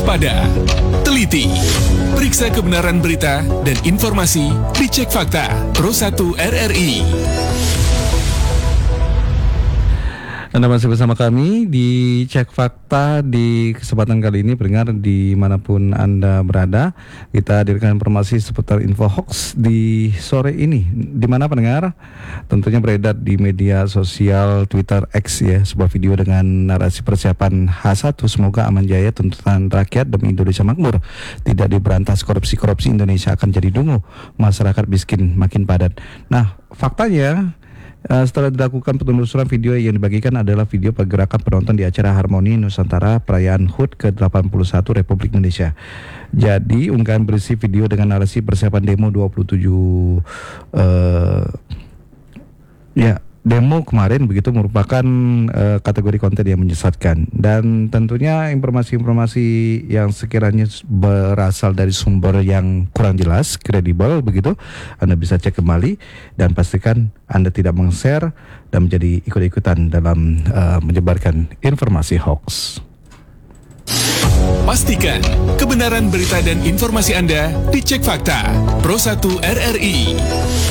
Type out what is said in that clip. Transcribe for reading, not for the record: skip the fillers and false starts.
waspada, teliti, periksa kebenaran berita dan informasi, dicek fakta. Pro 1 RRI. Anda masih bersama kami di Cek Fakta. Di kesempatan kali ini, pendengar dimanapun Anda berada, kita hadirkan informasi seputar info hoax di sore ini. Di mana pendengar tentunya beredar di media sosial Twitter X ya, sebuah video dengan narasi persiapan H1 semoga aman jaya, tuntutan rakyat demi Indonesia makmur, tidak diberantas korupsi Indonesia akan jadi dungu, masyarakat miskin makin padat. Nah, faktanya setelah dilakukan penelusuran, video yang dibagikan adalah video pergerakan penonton di acara Harmoni Nusantara perayaan HUT ke-81 Republik Indonesia. Jadi unggahan berisi video dengan narasi persiapan demo 27 demo kemarin begitu merupakan kategori konten yang menyesatkan, dan tentunya informasi-informasi yang sekiranya berasal dari sumber yang kurang jelas, kredibel begitu, Anda bisa cek kembali dan pastikan Anda tidak meng-share dan menjadi ikut-ikutan dalam menyebarkan informasi hoax. Pastikan kebenaran berita dan informasi Anda dicek fakta. Pro 1 RRI.